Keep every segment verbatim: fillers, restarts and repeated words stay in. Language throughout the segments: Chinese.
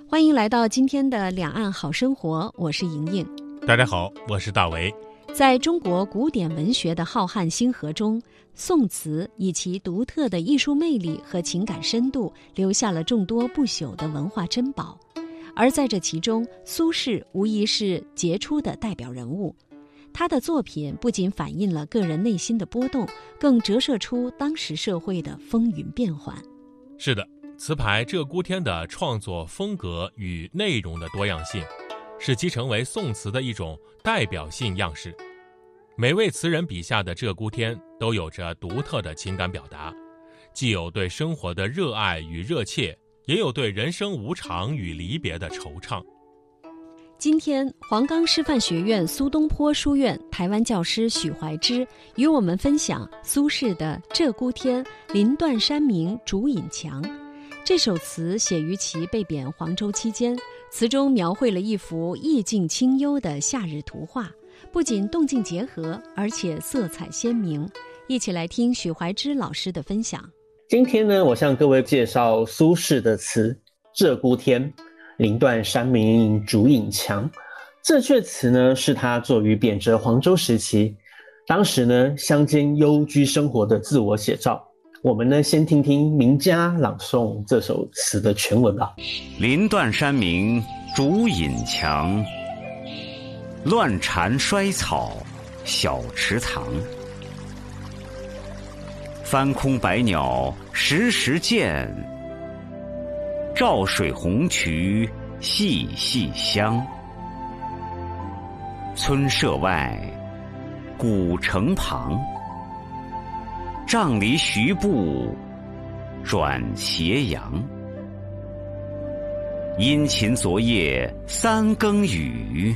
欢迎来到今天的两岸好生活，我是莹莹。 大家好，我是大为。 在中国古典文学的浩瀚星河中，宋词以其独特的艺术魅力和情感深度，留下了众多不朽的文化珍宝。而在这其中，苏轼无疑是杰出的代表人物。他的作品不仅反映了个人内心的波动，更折射出当时社会的风云变幻。 是的，词牌《鹧鸪天》的创作风格与内容的多样性，使其成为宋词的一种代表性样式。每位词人笔下的鹧鸪天都有着独特的情感表达，既有对生活的热爱与热切，也有对人生无常与离别的惆怅。 今天，黄冈师范学院苏东坡书院台湾教师许怀之与我们分享苏轼的《鹧鸪天》林断山明烛影墙。这首词写于其被贬黄州期间，词中描绘了一幅意境清幽的夏日图画，不仅动静结合，而且色彩鲜明。一起来听许怀之老师的分享。 今天呢，我向各位介绍苏轼的词《鹧鸪天》林断山明烛影墙。这阙词呢，是他作于贬谪黄州时期，当时呢乡间幽居生活的自我写照。我们呢先听听名家朗诵这首词的全文吧。 林断山明烛影墙，乱蝉衰草小池塘。翻空白鸟时时见，照水红渠细细香。村舍外，古城旁，杖藜徐步转斜阳。殷勤昨夜三更雨，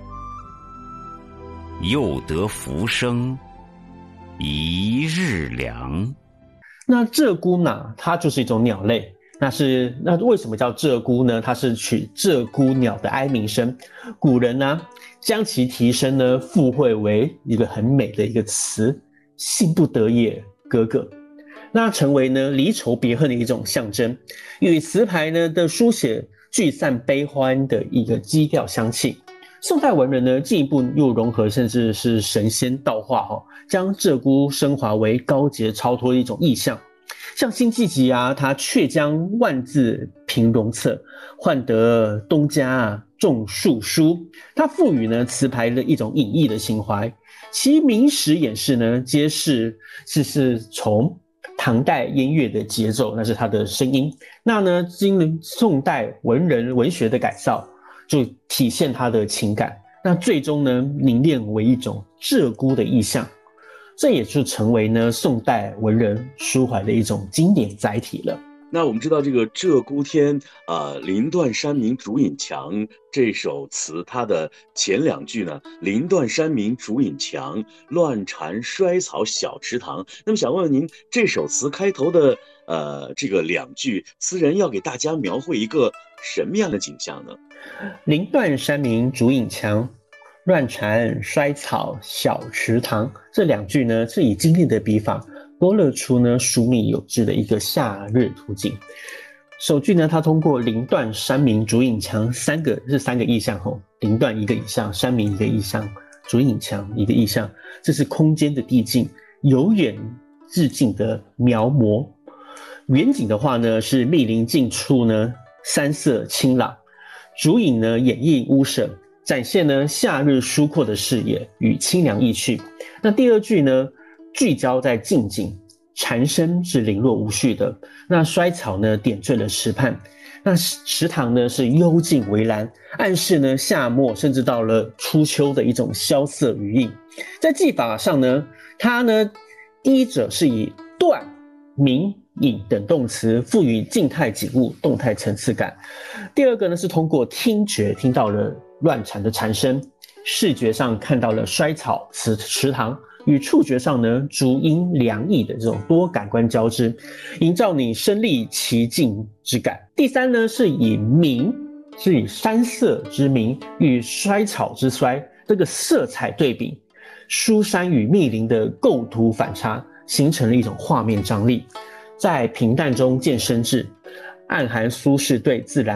又得浮生一日凉。 那鹧鸪呢，它就是一种鸟类。那是那为什么叫鹧鸪呢？它是取鹧鸪鸟的哀鸣声，古人呢将其提升呢附会为一个很美的一个词，幸不得也，哥哥。那成为呢离愁别恨的一种象征，与词牌呢的书写聚散悲欢的一个基调相契。宋代文人呢进一步又融合甚至是神仙道化哦，将鹧鸪升华为高洁超脱的一种意象。像辛弃疾啊，他却将万字平戎策，换得东家啊种树书。他赋予呢词牌的一种隐逸的情怀，其明史演示呢，皆是是是从唐代音乐的节奏，那是他的声音。那呢，经宋代文人文学的改造，就体现他的情感。那最终呢，凝练为一种鹧鸪的意象。这也就成为呢宋代文人抒怀的一种经典载体了。 那我们知道这个鹧鸪天啊、呃，林断山明烛影墙这首词，它的前两句呢，林断山明烛影墙，乱蝉衰草小池塘。那么想问问您，这首词开头的呃这个两句，词人要给大家描绘一个什么样的景象呢？ 林断山明烛影墙，乱蝉衰草小池塘，这两句呢是以精炼的笔法勾勒出呢疏密有致的一个夏日图景。首句呢，它通过林断山明烛影墙三个是三个意象吼，林断一个意象，山明一个意象，烛影墙一个意象，这是空间的递进，由远至近的描摹。远景的话呢，是密林近处呢山色清朗，烛影呢掩映屋舍，展现呢夏日疏阔的视野与清凉意趣。那第二句呢，聚焦在近景，蝉声是零落无序的，那衰草呢点缀了池畔，那池塘呢是幽静微澜，暗示呢夏末甚至到了初秋的一种萧瑟余韵。在技法上呢，它呢第一者是以断、明、影等动词赋予静态景物动态层次感，第二个呢是通过听觉听到了乱蝉的蝉声，视觉上看到了衰草池池塘，与触觉上呢竹音凉意的这种多感官交织，营造你身临其境之感。第三呢是以明，是以山色之明与衰草之衰这个色彩对比，疏山与密林的构图反差，形成了一种画面张力，在平淡中见深挚，暗含苏轼对自然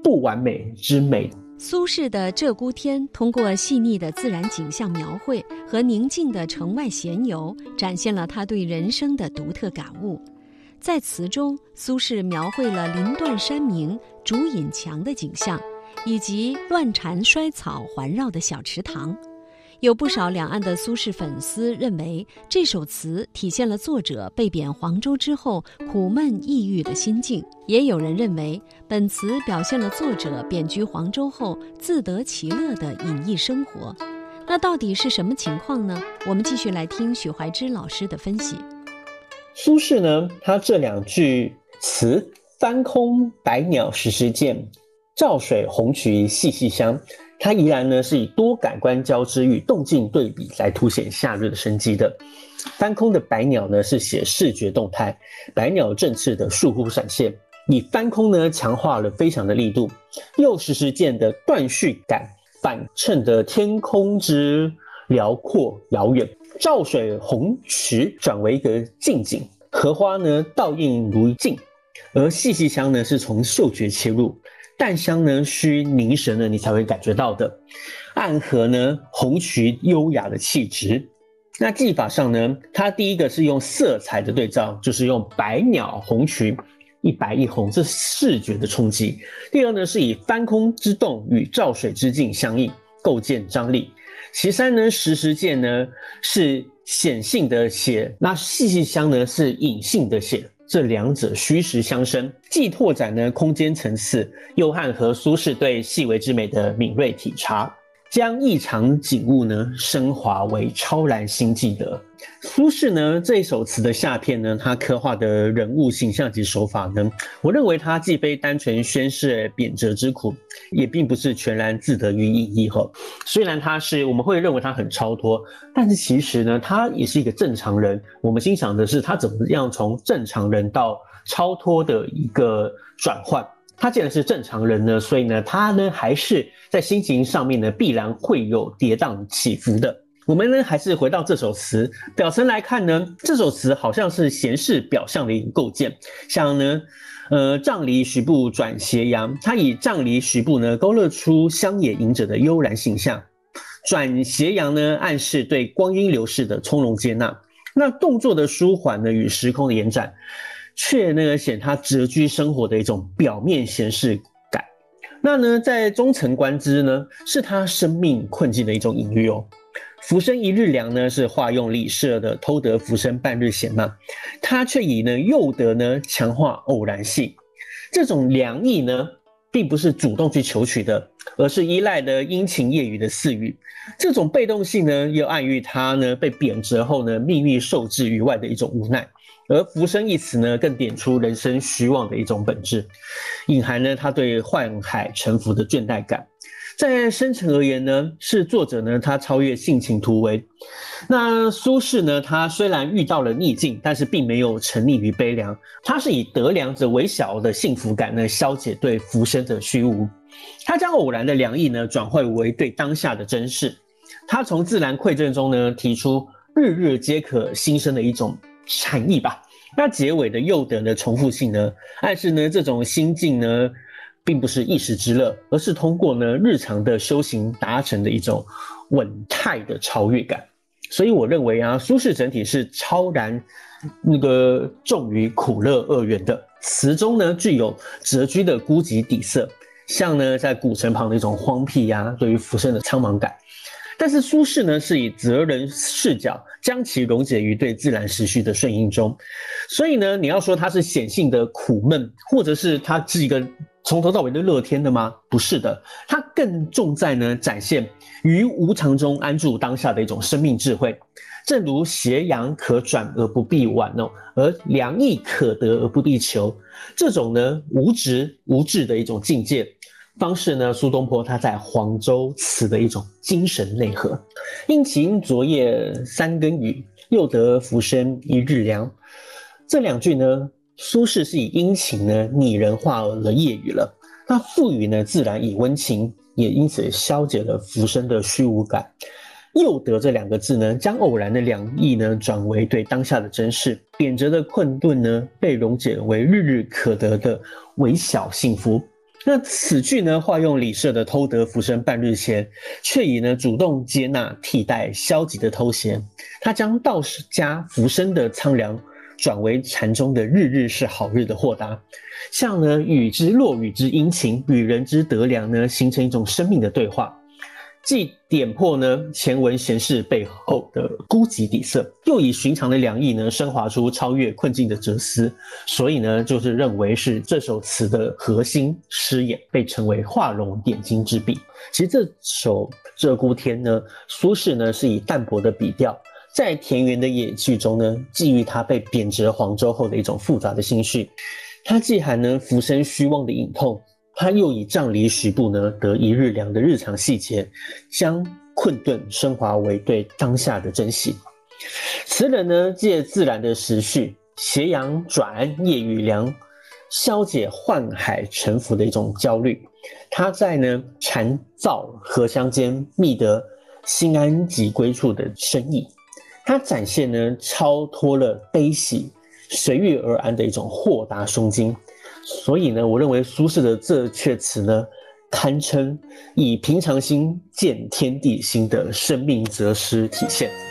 不完美之美。 苏轼的《鹧鸪天》通过细腻的自然景象描绘和宁静的城外闲游，展现了他对人生的独特感悟。在词中，苏轼描绘了林断山明、竹隐墙的景象，以及乱蝉衰草环绕的小池塘。有不少两岸的苏轼粉丝认为，这首词体现了作者被贬黄州之后苦闷抑郁的心境。也有人认为，本词表现了作者贬居黄州后自得其乐的隐逸生活。那到底是什么情况呢？我们继续来听许怀之老师的分析。 苏轼呢，他这两句词“翻空百鸟时时见，照水红渠细细香”，它依然呢是以多感官交织与动静对比来凸显夏日的生机的。翻空的百鸟呢是写视觉动态，百鸟振翅的疏忽闪现，以翻空呢强化了飞翔的力度，又时时见的断续感反衬的天空之辽阔遥远。照水红渠转为一个近景，荷花呢倒映如镜，而细细香呢是从嗅觉切入，淡香呢需凝神呢你才会感觉到的，暗合呢红渠优雅的气质。那技法上呢，它第一个是用色彩的对照，就是用百鸟红渠一白一红，这是视觉的冲击。第二呢是以翻空之动与照水之境相应，构建张力。其三呢，时时见呢是显性的写，那细细香呢是隐性的写，这两者虚实相生，既拓展呢空间层次，又汉和苏轼对细微之美的敏锐体察，将异常景物呢升华为超然新技德。苏轼呢这一首词的下片呢，他刻画的人物形象及手法呢，我认为他既非单纯宣示贬谪之苦，也并不是全然自得于隐逸哈。虽然他是我们会认为他很超脱，但是其实呢，他也是一个正常人。我们欣赏的是他怎么样从正常人到超脱的一个转换。他既然是正常人呢，所以呢，他呢还是在心情上面呢必然会有跌宕起伏的。我们呢还是回到这首词表层来看呢，这首词好像是闲适表象的一个构建，像呢，呃，杖藜徐步转斜阳，它以杖藜徐步呢勾勒出乡野隐者的悠然形象，转斜阳呢暗示对光阴流逝的从容接纳。那动作的舒缓呢与时空的延展，却呢显他谪居生活的一种表面闲适感。那呢在中层观之呢，是他生命困境的一种隐喻哦。浮生一日凉呢是化用李舍的偷得浮生半日闲嘛，他却以呢诱得呢强化偶然性。这种凉意呢并不是主动去求取的，而是依赖的阴晴夜雨的赐予。这种被动性呢又暗喻他呢被贬谪后呢命运受制于外的一种无奈。而浮生一词呢更点出人生虚妄的一种本质，隐含呢他对宦海沉浮的倦怠感。在深层而言呢，是作者呢他超越性情突围。那苏轼呢，他虽然遇到了逆境，但是并没有沉溺于悲凉，他是以得良者微小的幸福感呢消解对浮生的虚无。他将偶然的凉意呢转换为对当下的珍视。他从自然馈赠中呢提出日日皆可新生的一种禅意吧。那结尾的诱得的重复性呢，暗示呢这种心境呢并不是一时之乐，而是通过呢日常的修行达成的一种稳态的超越感。所以我认为啊，苏轼整体是超然那个重于苦乐二元的。词中呢具有谪居的孤寂底色，像呢在古城旁的一种荒僻啊，对于浮生的苍茫感。但是苏轼呢是以哲人视角将其溶解于对自然时序的顺应中，所以呢你要说他是显性的苦闷，或者是他是一个从头到尾都乐天的吗？不是的，他更重在呢展现于无常中安住当下的一种生命智慧。正如斜阳可转而不必玩哦，而良意可得而不必求，这种呢无执无志的一种境界方式呢，苏东坡他在黄州词的一种精神内核。因晴昨夜三更雨，又得浮生一日凉。这两句呢，苏轼是以阴晴呢拟人化了夜雨了，那赋予呢自然以温情，也因此消解了浮生的虚无感。又得这两个字呢，将偶然的凉意呢转为对当下的珍视，贬谪的困顿呢被溶解为日日可得的微小幸福。 那此句呢，化用李涉的偷得浮生半日闲，却以呢主动接纳替代消极的偷闲。他将道家浮生的苍凉转为禅中的日日是好日的豁达，像呢雨之落雨之阴晴，与人之德良呢形成一种生命的对话，既点破呢前文闲事背后的孤寂底色，又以寻常的良意呢升华出超越困境的哲思，所以呢就是认为是这首词的核心诗眼，被称为画龙点睛之笔。其实这首《鹧鸪天》呢，苏轼呢是以淡泊的笔调，在田园的野趣中呢，寄予他被贬谪黄州后的一种复杂的心绪。他既含呢浮生虚妄的隐痛，他又以杖离徐步呢得一日凉的日常细节，将困顿升华为对当下的珍惜。词人呢借自然的时序，斜阳转夜雨凉，消解宦海沉浮的一种焦虑。他在呢禅躁荷香间觅得心安即归处的深意。他展现呢超脱了悲喜，随遇而安的一种豁达胸襟。所以呢，我认为苏轼的这阙词呢，堪称以平常心见天地心的生命哲思体现。